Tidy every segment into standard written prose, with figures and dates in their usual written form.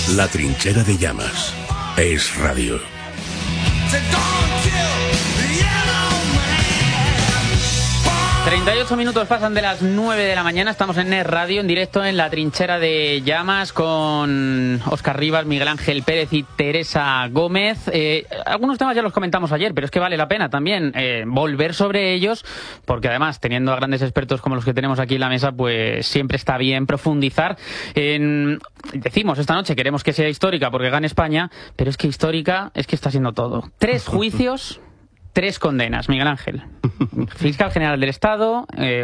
La trinchera de llamas. Es radio. 38 minutos pasan de las 9 de la mañana. Estamos en Es Radio, en directo en La Trinchera de Llamas, con Óscar Rivas, Miguel Ángel Pérez y Teresa Gómez. Algunos temas ya los comentamos ayer, pero es que vale la pena también volver sobre ellos, porque además, teniendo a grandes expertos como los que tenemos aquí en la mesa, pues siempre está bien profundizar en... Decimos esta noche, queremos que sea histórica porque gane España, pero es que histórica es que está siendo todo. 3 juicios... 3 condenas, Miguel Ángel. Fiscal General del Estado,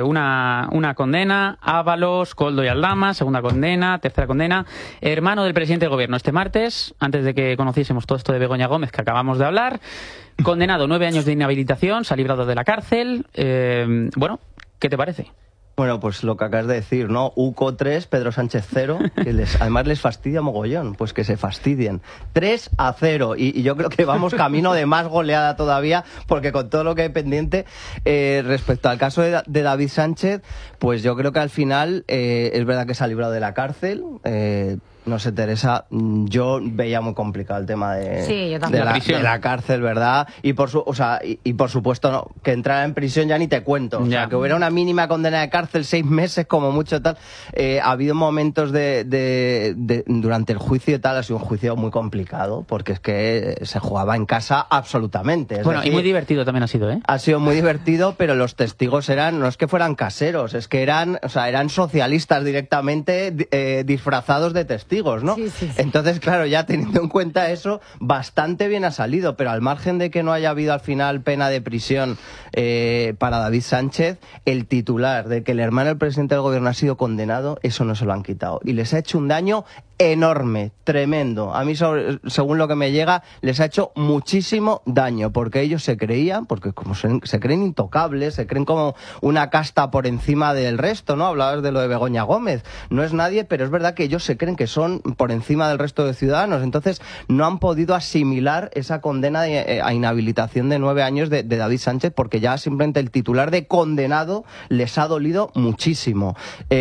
una condena, Ábalos, Koldo y Aldama, segunda condena, tercera condena, hermano del presidente del gobierno. Este martes, antes de que conociésemos todo esto de Begoña Gómez que acabamos de hablar, condenado 9 años de inhabilitación, se ha librado de la cárcel. Bueno, ¿qué te parece? Bueno, pues lo que acabas de decir, ¿no? UCO 3, Pedro Sánchez 0, que además les fastidia mogollón, pues que se fastidien. 3-0, y yo creo que vamos camino de más goleada todavía, porque con todo lo que hay pendiente, respecto al caso de David Sánchez, pues yo creo que al final es verdad que se ha librado de la cárcel. No sé, Teresa, yo veía muy complicado el tema de la cárcel, ¿verdad? Y por supuesto, no, que entrara en prisión ya ni te cuento. O sea, que hubiera una mínima condena de cárcel, 6 meses como mucho, tal. Ha habido momentos durante el juicio y tal, ha sido un juicio muy complicado, porque es que se jugaba en casa absolutamente. Bueno, y muy divertido también ha sido, ¿eh? Ha sido muy divertido, pero los testigos no es que fueran caseros, es que eran socialistas directamente disfrazados de testigos. ¿No? Sí, sí, sí. Entonces, claro, ya teniendo en cuenta eso, bastante bien ha salido, pero al margen de que no haya habido al final pena de prisión para David Sánchez, el titular de que el hermano del presidente del gobierno ha sido condenado, eso no se lo han quitado. Y les ha hecho un daño enorme, tremendo. A mí, según lo que me llega, les ha hecho muchísimo daño, porque ellos se creían, porque como se creen intocables, se creen como una casta por encima del resto, ¿no? Hablabas de lo de Begoña Gómez. No es nadie, pero es verdad que ellos se creen que son por encima del resto de ciudadanos. Entonces, no han podido asimilar esa condena a inhabilitación de 9 años de David Sánchez, porque ya simplemente el titular de condenado les ha dolido muchísimo.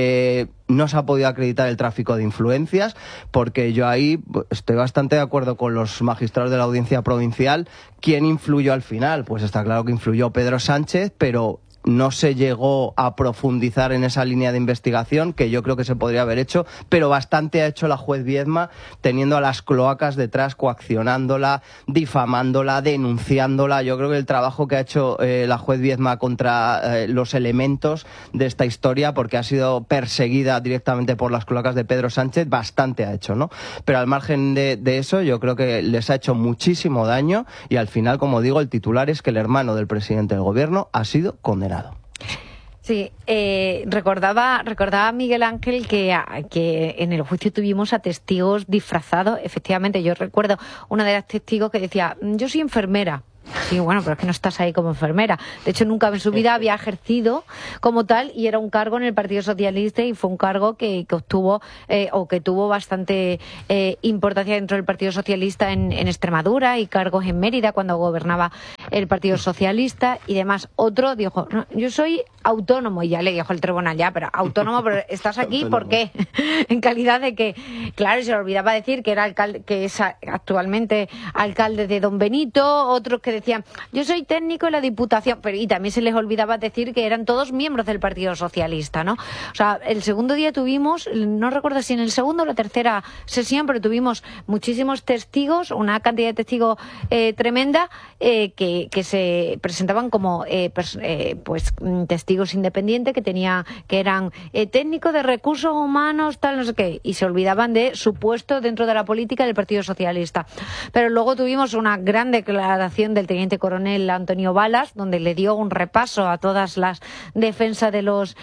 No se ha podido acreditar el tráfico de influencias, porque yo ahí estoy bastante de acuerdo con los magistrados de la Audiencia Provincial. ¿Quién influyó al final? Pues está claro que influyó Pedro Sánchez, pero no se llegó a profundizar en esa línea de investigación, que yo creo que se podría haber hecho, pero bastante ha hecho la juez Viedma, teniendo a las cloacas detrás, coaccionándola, difamándola, denunciándola. Yo creo que el trabajo que ha hecho la juez Viedma contra los elementos de esta historia, porque ha sido perseguida directamente por las cloacas de Pedro Sánchez, bastante ha hecho, ¿no? Pero al margen de eso, yo creo que les ha hecho muchísimo daño, y al final, como digo, el titular es que el hermano del presidente del gobierno ha sido condenado. Sí, recordaba Miguel Ángel que en el juicio tuvimos a testigos disfrazados. Efectivamente, yo recuerdo una de las testigos que decía: yo soy enfermera. Sí, bueno, pero es que no estás ahí como enfermera. De hecho, nunca en su vida había ejercido como tal, y era un cargo en el Partido Socialista, y fue un cargo que obtuvo o que tuvo bastante importancia dentro del Partido Socialista en Extremadura, y cargos en Mérida cuando gobernaba el Partido Socialista y demás. Otro dijo: no, yo soy autónomo, y ya le dijo el tribunal: ya, pero autónomo, pero estás aquí, ¿por qué? En calidad de que, claro, se le olvidaba decir que era alcalde, que es actualmente alcalde de Don Benito. Otros que decían: yo soy técnico en la Diputación, pero y también se les olvidaba decir que eran todos miembros del Partido Socialista, ¿no? O sea, el segundo día tuvimos, no recuerdo si en el segundo o la tercera sesión, pero tuvimos muchísimos testigos, una cantidad de testigos tremenda, que se presentaban como testigos independientes, que eran técnicos de recursos humanos, tal, no sé qué, y se olvidaban de su puesto dentro de la política del Partido Socialista. Pero luego tuvimos una gran declaración del teniente coronel Antonio Balas, donde le dio un repaso a todas las defensas de los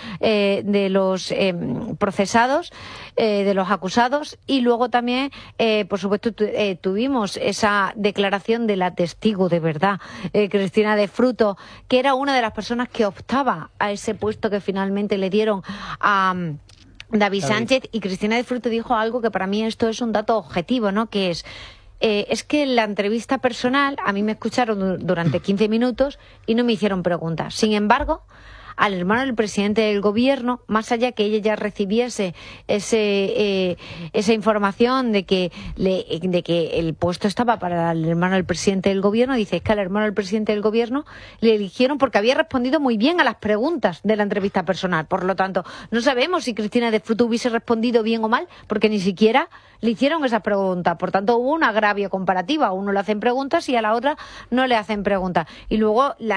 procesados, de los acusados, y luego también, por supuesto, tuvimos esa declaración de la testigo de verdad, Cristina de Fruto, que era una de las personas que optaba a ese puesto que finalmente le dieron a David Sánchez. Y Cristina de Fruto dijo algo que para mí esto es un dato objetivo, ¿no? Que es que en la entrevista personal a mí me escucharon durante 15 minutos y no me hicieron preguntas. Sin embargo, al hermano del presidente del gobierno, más allá que ella ya recibiese esa información de que el puesto estaba para el hermano del presidente del gobierno, dice, es que al hermano del presidente del gobierno le eligieron porque había respondido muy bien a las preguntas de la entrevista personal. Por lo tanto, no sabemos si Cristina de Fruto hubiese respondido bien o mal, porque ni siquiera le hicieron esas preguntas. Por tanto, hubo un agravio comparativo. A uno le hacen preguntas y a la otra no le hacen preguntas. Y luego el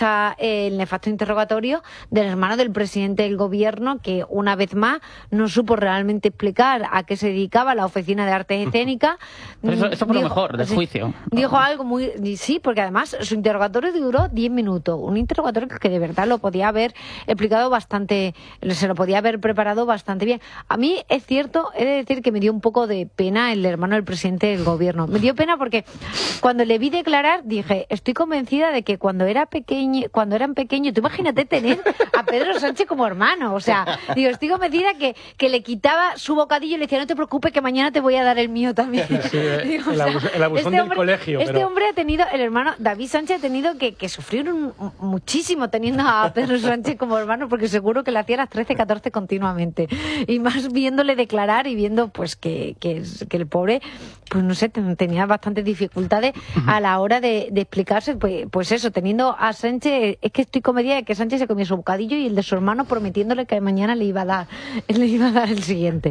nefasto interrogatorio del hermano del presidente del gobierno, que una vez más no supo realmente explicar a qué se dedicaba la Oficina de Artes Escénicas. Eso fue lo mejor del juicio. Dijo algo muy... Sí, porque además su interrogatorio duró 10 minutos. Un interrogatorio que de verdad lo podía haber explicado bastante, se lo podía haber preparado bastante bien. A mí es cierto, he de decir que me dio un poco de pena el hermano del presidente del gobierno. Me dio pena porque cuando le vi declarar dije, estoy convencida de que cuando eran pequeños, tú imagínate tener a Pedro Sánchez como hermano. O sea, digo, estoy convencida que le quitaba su bocadillo y le decía, no te preocupes que mañana te voy a dar el mío también. Sí, digo, el abusón del colegio. Este hombre ha tenido, el hermano David Sánchez ha tenido que sufrir muchísimo teniendo a Pedro Sánchez como hermano, porque seguro que le hacía las 13, 14 continuamente. Y más viéndole declarar y viendo pues que el pobre, pues no sé, tenía bastantes dificultades a la hora de explicarse, pues eso, teniendo a Sánchez, es que estoy convencida de que Sánchez se comió su bocadillo y el de su hermano prometiéndole que mañana le iba a dar el siguiente.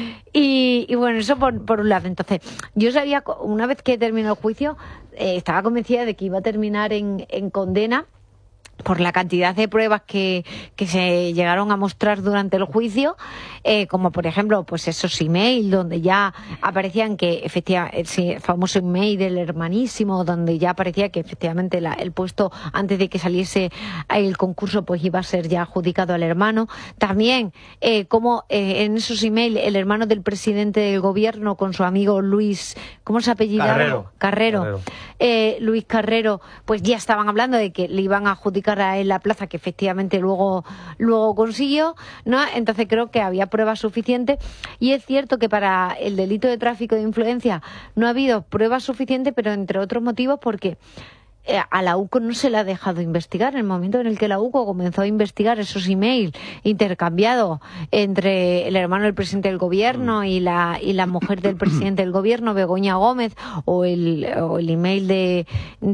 Y bueno, eso por un lado. Entonces, yo sabía, una vez que terminó el juicio, estaba convencida de que iba a terminar en condena por la cantidad de pruebas que se llegaron a mostrar durante el juicio, como por ejemplo pues esos emails donde ya aparecían que efectivamente el famoso email del hermanísimo, donde ya aparecía que efectivamente el puesto antes de que saliese el concurso pues iba a ser ya adjudicado al hermano. También como en esos emails el hermano del presidente del gobierno con su amigo Luis, ¿cómo se apellidaba? Carrero. Luis Carrero, pues ya estaban hablando de que le iban a adjudicar a él la plaza, que efectivamente luego consiguió, ¿no? Entonces creo que había pruebas suficientes, y es cierto que para el delito de tráfico de influencia no ha habido pruebas suficientes, pero entre otros motivos porque a la UCO no se le ha dejado investigar. En el momento en el que la UCO comenzó a investigar esos emails intercambiados entre el hermano del presidente del gobierno y la mujer del presidente del gobierno, Begoña Gómez, o el email de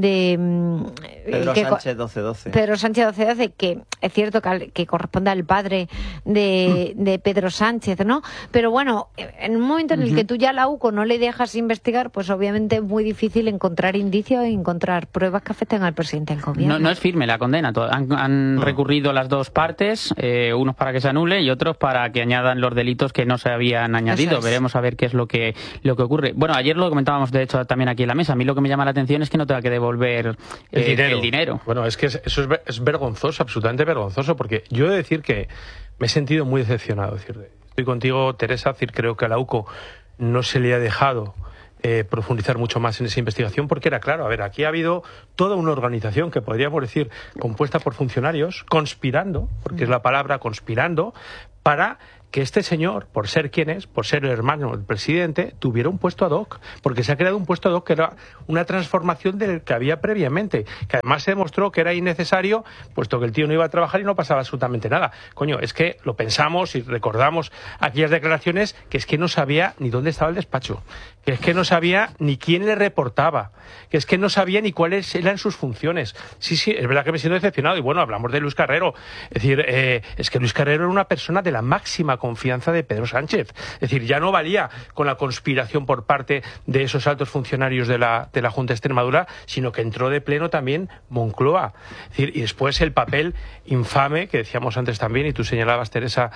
Pedro Sánchez 1212. Pedro Sánchez 1212, que es cierto que corresponde al padre de Pedro Sánchez, ¿no? Pero bueno, en un momento en el que tú ya a la UCO no le dejas investigar, pues obviamente es muy difícil encontrar indicios y encontrar pruebas que afecten al presidente del gobierno. No es firme la condena. Han recurrido las dos partes, unos para que se anule y otros para que añadan los delitos que no se habían añadido. Veremos a ver qué es lo que ocurre. Bueno, ayer lo comentábamos de hecho también aquí en la mesa. A mí lo que me llama la atención es que no tenga que devolver el dinero. Bueno, es que eso es vergonzoso, absolutamente vergonzoso, porque yo he de decir que me he sentido muy decepcionado. Estoy contigo, Teresa, creo que a la UCO no se le ha dejado profundizar mucho más en esa investigación, porque era claro, a ver, aquí ha habido toda una organización que podríamos decir compuesta por funcionarios conspirando, porque es la palabra, conspirando, para que este señor, por ser quien es, por ser el hermano del presidente, tuviera un puesto ad hoc, porque se ha creado un puesto ad hoc que era una transformación del que había previamente, que además se demostró que era innecesario, puesto que el tío no iba a trabajar y no pasaba absolutamente nada. Coño, es que lo pensamos y recordamos aquellas declaraciones, que es que no sabía ni dónde estaba el despacho, que es que no sabía ni quién le reportaba, que es que no sabía ni cuáles eran sus funciones. Sí, es verdad que me siento decepcionado, y bueno, hablamos de Luis Carrero, es decir, es que Luis Carrero era una persona de la máxima confianza de Pedro Sánchez. Es decir, ya no valía con la conspiración por parte de esos altos funcionarios de la Junta de Extremadura, sino que entró de pleno también Moncloa. Es decir, y después el papel infame, que decíamos antes también, y tú señalabas, Teresa,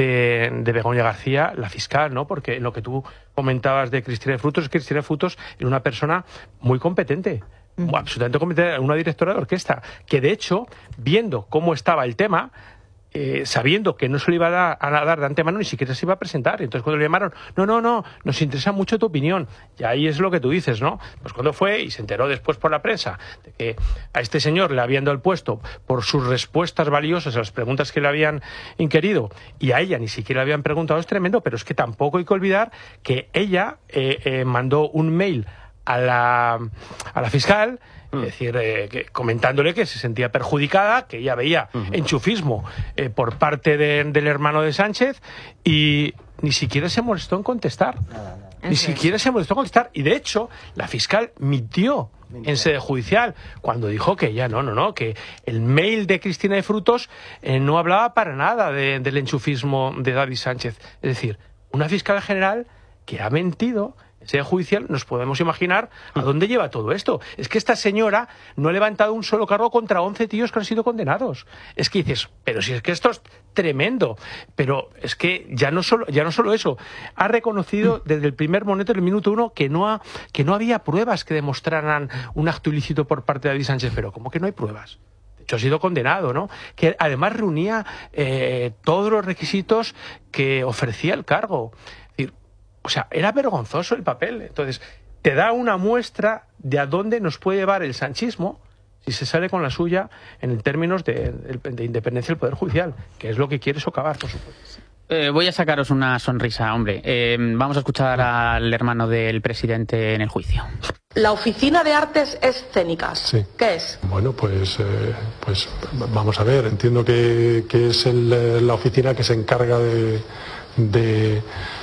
de Begoña García, la fiscal, ¿no? Porque en lo que tú comentabas de Cristina de Frutos, Cristina de Frutos era una persona muy competente, absolutamente competente, una directora de orquesta, que de hecho, viendo cómo estaba el tema, sabiendo que no se le iba a dar de antemano, ni siquiera se iba a presentar. Entonces cuando le llamaron, no, nos interesa mucho tu opinión. Y ahí es lo que tú dices, ¿no? Pues cuando fue y se enteró después por la prensa de que a este señor le habían dado el puesto por sus respuestas valiosas a las preguntas que le habían inquirido, y a ella ni siquiera le habían preguntado, es tremendo. Pero es que tampoco hay que olvidar que ella mandó un mail a la fiscal Es decir, comentándole que se sentía perjudicada, que ella veía enchufismo por parte del hermano de Sánchez, y ni siquiera se molestó en contestar. Ni siquiera se molestó en contestar. Y de hecho, la fiscal mintió en sede judicial cuando dijo que ella que el mail de Cristina de Frutos no hablaba para nada del enchufismo de David Sánchez. Es decir, una fiscal general que ha mentido en sede judicial. Nos podemos imaginar a dónde lleva todo esto. Es que esta señora no ha levantado un solo cargo contra 11 tíos que han sido condenados. Es que dices, pero si es que esto es tremendo. Pero es que ya no solo eso. Ha reconocido desde el primer momento, en el minuto 1, que no había pruebas que demostraran un acto ilícito por parte de David Sánchez. Pero ¿cómo que no hay pruebas? De hecho, ha sido condenado, ¿no? Que además reunía todos los requisitos que ofrecía el cargo. O sea, era vergonzoso el papel. Entonces, te da una muestra de a dónde nos puede llevar el sanchismo si se sale con la suya en términos de independencia del Poder Judicial, que es lo que quiere socavar, por supuesto. Voy a sacaros una sonrisa, hombre. Vamos a escuchar al hermano del presidente en el juicio. La Oficina de Artes Escénicas, sí. ¿Qué es? Bueno, pues vamos a ver. Entiendo que es la oficina que se encarga de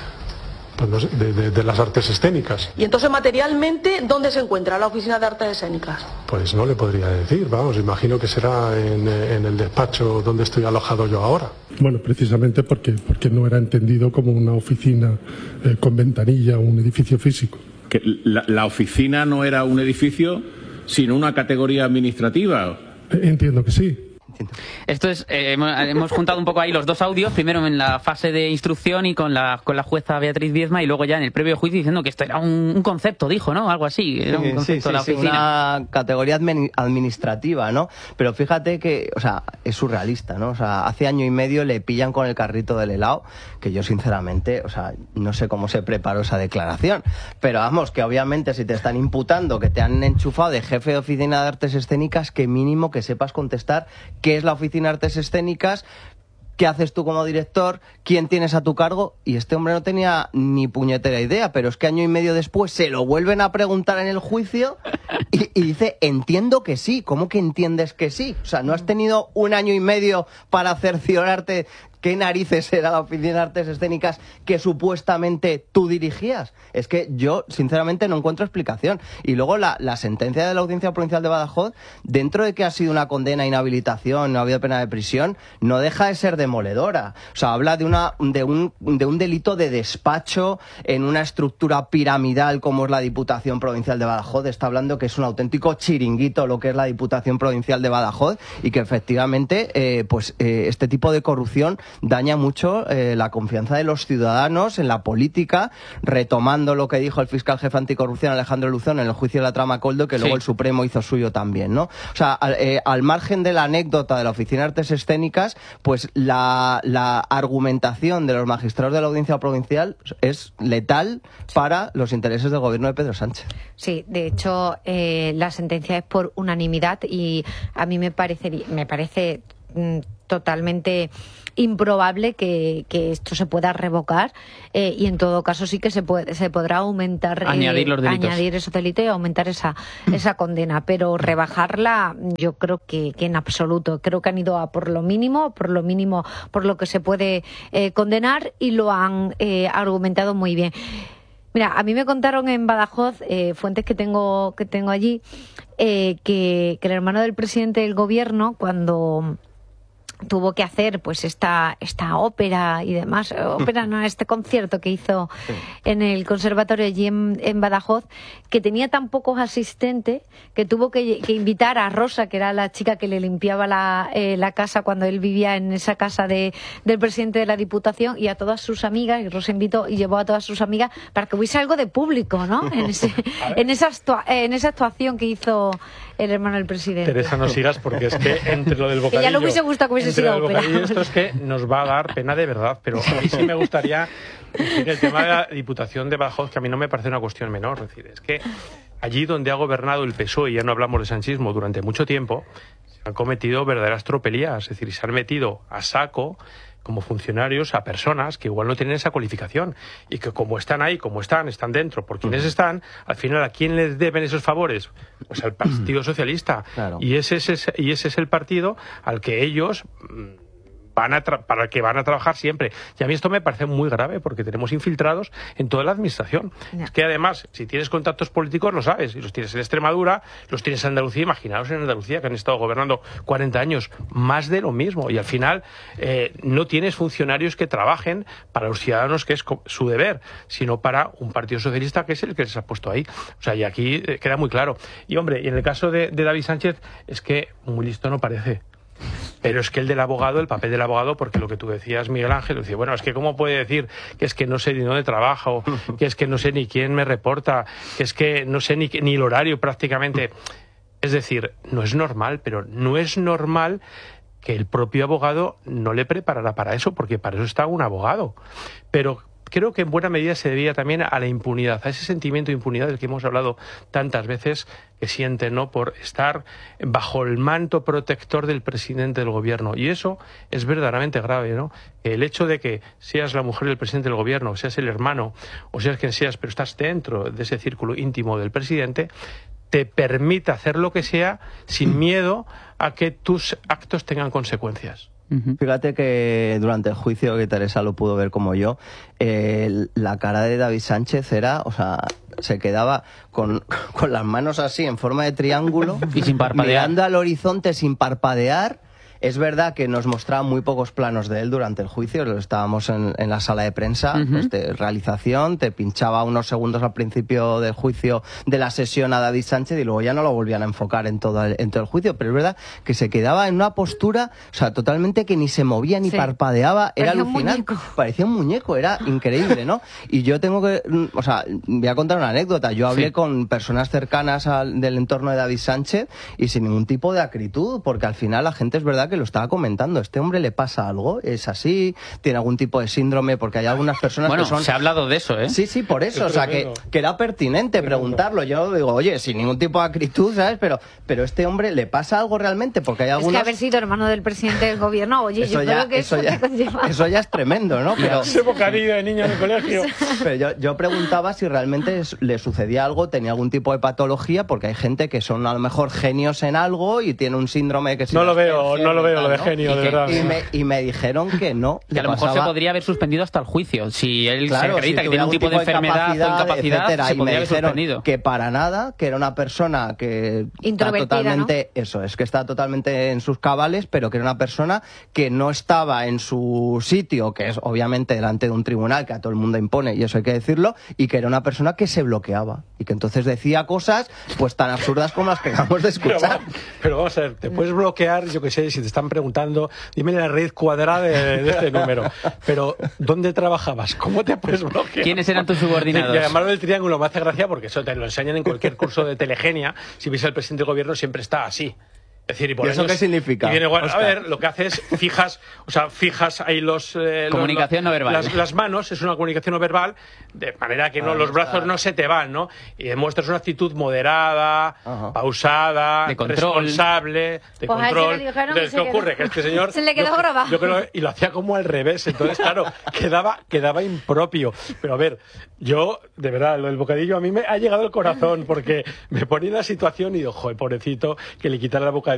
las artes escénicas. Y entonces, materialmente, ¿dónde se encuentra la Oficina de Artes Escénicas? Pues no le podría decir, vamos, imagino que será en el despacho donde estoy alojado yo ahora. Bueno, precisamente porque no era entendido como una oficina con ventanilla o un edificio físico. Que la oficina no era un edificio, sino una categoría administrativa. Entiendo que sí. Esto es, hemos juntado un poco ahí los dos audios, primero en la fase de instrucción y con la jueza Beatriz Viezma, y luego ya en el previo juicio diciendo que esto era un concepto, dijo, ¿no? Algo así, era un concepto de la oficina. Una categoría administrativa, ¿no? Pero fíjate que, o sea, es surrealista, ¿no? O sea, hace año y medio le pillan con el carrito del helado, que yo sinceramente, o sea, no sé cómo se preparó esa declaración, pero vamos, que obviamente si te están imputando que te han enchufado de jefe de oficina de artes escénicas, que mínimo que sepas contestar qué es la oficina de artes escénicas, qué haces tú como director, quién tienes a tu cargo. Y este hombre no tenía ni puñetera idea, pero es que año y medio después se lo vuelven a preguntar en el juicio y dice, entiendo que sí. ¿Cómo que entiendes que sí? O sea, ¿no has tenido un año y medio para cerciorarte qué narices era la Oficina de Artes Escénicas que supuestamente tú dirigías? Es que yo, sinceramente, no encuentro explicación. Y luego la sentencia de la Audiencia Provincial de Badajoz, dentro de que ha sido una condena a inhabilitación, no ha habido pena de prisión, no deja de ser demoledora. O sea, habla de un delito de despacho en una estructura piramidal como es la Diputación Provincial de Badajoz. Está hablando que es un auténtico chiringuito lo que es la Diputación Provincial de Badajoz, y que efectivamente este tipo de corrupción daña mucho la confianza de los ciudadanos en la política, retomando lo que dijo el fiscal jefe anticorrupción Alejandro Luzón en el juicio de la trama Coldo, que luego el Supremo hizo suyo también, ¿no? O sea, al margen de la anécdota de la Oficina de Artes Escénicas, pues la argumentación de los magistrados de la Audiencia Provincial es letal para los intereses del gobierno de Pedro Sánchez. Sí, de hecho, la sentencia es por unanimidad, y a mí me parece totalmente improbable que esto se pueda revocar, y en todo caso sí que se podrá aumentar, añadir los delitos, añadir esos delitos y aumentar esa condena, pero rebajarla yo creo que en absoluto. Creo que han ido a por lo mínimo por lo que se puede condenar, y lo han argumentado muy bien. Mira, a mí me contaron en Badajoz, fuentes que tengo allí, que el hermano del presidente del gobierno, cuando tuvo que hacer pues esta ópera y demás, este concierto que hizo en el conservatorio allí en Badajoz, que tenía tan pocos asistentes que tuvo que invitar a Rosa, que era la chica que le limpiaba la casa cuando él vivía en esa casa del presidente de la Diputación, y a todas sus amigas, y Rosa invitó y llevó a todas sus amigas para que hubiese algo de público, ¿no? en esa actuación que hizo el hermano del presidente. Teresa, no sigas, porque es que entre lo del bocadillo... Que ya le hubiese gustado que hubiese sido ópera. Esto es que nos va a dar pena de verdad, pero a mí sí me gustaría decir el tema de la Diputación de Badajoz, que a mí no me parece una cuestión menor. Es decir, es que allí donde ha gobernado el PSOE, y ya no hablamos de sanchismo, durante mucho tiempo, se han cometido verdaderas tropelías. Es decir, se han metido a saco como funcionarios a personas que igual no tienen esa cualificación y que como están ahí, como están dentro, por quienes están, al final ¿a quién les deben esos favores? Pues al Partido Socialista. Claro. Y ese es el partido al que ellos para el que van a trabajar siempre. Y a mí esto me parece muy grave porque tenemos infiltrados en toda la administración. Ya. Es que además, si tienes contactos políticos, lo sabes. Y los tienes en Extremadura, los tienes en Andalucía. Imaginaos en Andalucía, que han estado gobernando 40 años, más de lo mismo. Y al final no tienes funcionarios que trabajen para los ciudadanos, que es su deber, sino para un Partido Socialista que es el que les ha puesto ahí. O sea, y aquí queda muy claro. Y hombre, y en el caso de David Sánchez, es que muy listo no parece. Pero es que el papel del abogado, porque lo que tú decías, Miguel Ángel, decía, bueno, es que cómo puede decir que es que no sé ni dónde trabajo, que es que no sé ni quién me reporta, que es que no sé ni el horario prácticamente. Es decir, no es normal, pero no es normal que el propio abogado no le preparara para eso, porque para eso está un abogado. Pero creo que en buena medida se debía también a la impunidad, a ese sentimiento de impunidad del que hemos hablado tantas veces, que sienten, ¿no?, por estar bajo el manto protector del presidente del gobierno. Y eso es verdaderamente grave, ¿no? El hecho de que seas la mujer del presidente del gobierno, seas el hermano, o seas quien seas, pero estás dentro de ese círculo íntimo del presidente, te permite hacer lo que sea sin miedo a que tus actos tengan consecuencias. Fíjate que durante el juicio, que Teresa lo pudo ver como yo, la cara de David Sánchez era, o sea, se quedaba con las manos así en forma de triángulo y sin parpadear, mirando al horizonte sin parpadear. Es verdad que nos mostraba muy pocos planos de él durante el juicio, estábamos en la sala de prensa, pues de realización, te pinchaba unos segundos al principio del juicio de la sesión a David Sánchez y luego ya no lo volvían a enfocar en todo el juicio, pero es verdad que se quedaba en una postura, o sea, totalmente que ni se movía ni parpadeaba, era alucinante, parecía un muñeco, era increíble, ¿no? Y yo tengo que, o sea, voy a contar una anécdota, yo hablé con personas cercanas del entorno de David Sánchez y sin ningún tipo de acritud, porque al final la gente es verdad que lo estaba comentando, este hombre le pasa algo, es así, tiene algún tipo de síndrome, porque hay algunas personas que son... se ha hablado de eso, ¿eh? Sí, por eso, o sea, que era pertinente preguntarlo. Yo digo, oye, sin ningún tipo de acritud, ¿sabes? Pero este hombre, ¿le pasa algo realmente? Porque hay algunos... Es que haber sido hermano del presidente del gobierno, oye, eso yo creo que eso te conlleva... Eso ya es tremendo, ¿no? Pero... Ese bocadillo de niño en el colegio. Pero yo preguntaba si realmente le sucedía algo, tenía algún tipo de patología, porque hay gente que son a lo mejor genios en algo y tiene un síndrome que... No lo veo lo de genio, de verdad. Y me dijeron que no. Que a lo mejor se podría haber suspendido hasta el juicio. Si él se acredita que tiene un tipo de enfermedad o incapacidad, etcétera, se podría haber suspendido. Que para nada, que era una persona que está totalmente, ¿no? Eso, es que está totalmente en sus cabales, pero que era una persona que no estaba en su sitio, que es obviamente delante de un tribunal que a todo el mundo impone, y eso hay que decirlo, y que era una persona que se bloqueaba. Y que entonces decía cosas pues tan absurdas como las que acabamos de escuchar. Pero vamos a ver, te puedes bloquear, yo que sé, si te están preguntando, dime la raíz cuadrada de este número. Pero, ¿dónde trabajabas? ¿Cómo te puedes bloquear? ¿Quiénes eran tus subordinados? Y además del triángulo me hace gracia porque eso te lo enseñan en cualquier curso de telegenia. Si ves al presidente del gobierno siempre está así. Es decir, ¿Y eso qué significa? A ver, lo que haces, fijas ahí los... comunicación no verbal. Las manos, es una comunicación no verbal, de manera que los brazos no se te van, ¿no? Y demuestras una actitud moderada, pausada, de control, responsable, de control. ¿Qué ocurre? Que este señor... Se le quedó grabado. Yo creo, y lo hacía como al revés, entonces, claro, quedaba impropio. Pero a ver, yo, de verdad, lo del bocadillo a mí me ha llegado al corazón, porque me ponía en la situación y digo, joder, pobrecito, que le quitara el bocadillo